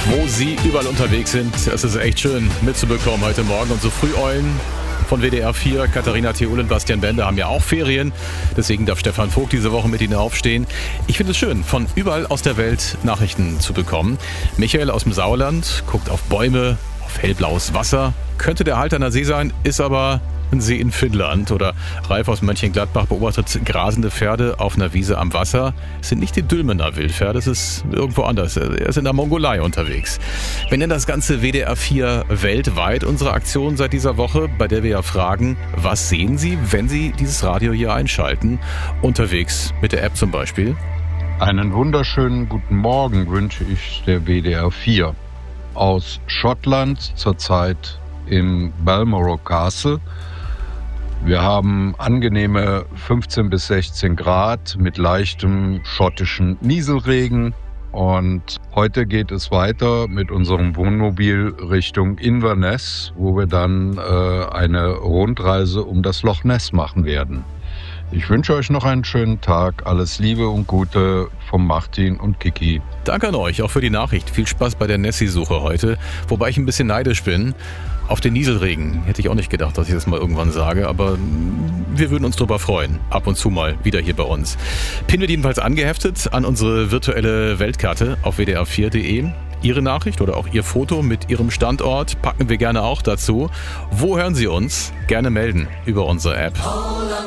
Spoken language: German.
wo Sie überall unterwegs sind. Es ist echt schön mitzubekommen heute Morgen. Unsere Früheulen von WDR 4, Katharina Theol und Bastian Bender, haben ja auch Ferien. Deswegen darf Stefan Vogt diese Woche mit Ihnen aufstehen. Ich finde es schön, von überall aus der Welt Nachrichten zu bekommen. Michael aus dem Sauerland guckt auf Bäume, auf hellblaues Wasser. Könnte der Halt an der See sein, ist aber ein See in Finnland. Oder Ralf aus Mönchengladbach beobachtet grasende Pferde auf einer Wiese am Wasser. Es sind nicht die Dülmener Wildpferde, es ist irgendwo anders. Er ist in der Mongolei unterwegs. Wir nennen das Ganze WDR 4 weltweit. Unsere Aktion seit dieser Woche, bei der wir ja fragen, was sehen Sie, wenn Sie dieses Radio hier einschalten? Unterwegs mit der App zum Beispiel. Einen wunderschönen guten Morgen wünsche ich der WDR 4. Aus Schottland, zurzeit im Balmoral Castle. Wir haben angenehme 15 bis 16 Grad mit leichtem schottischen Nieselregen. Und heute geht es weiter mit unserem Wohnmobil Richtung Inverness, wo wir dann eine Rundreise um das Loch Ness machen werden. Ich wünsche euch noch einen schönen Tag. Alles Liebe und Gute von Martin und Kiki. Danke an euch, auch für die Nachricht. Viel Spaß bei der Nessie-Suche heute. Wobei ich ein bisschen neidisch bin auf den Nieselregen. Hätte ich auch nicht gedacht, dass ich das mal irgendwann sage. Aber wir würden uns drüber freuen. Ab und zu mal wieder hier bei uns. Pin wird jedenfalls angeheftet an unsere virtuelle Weltkarte auf wdr4.de. Ihre Nachricht oder auch Ihr Foto mit Ihrem Standort packen wir gerne auch dazu. Wo hören Sie uns? Gerne melden über unsere App.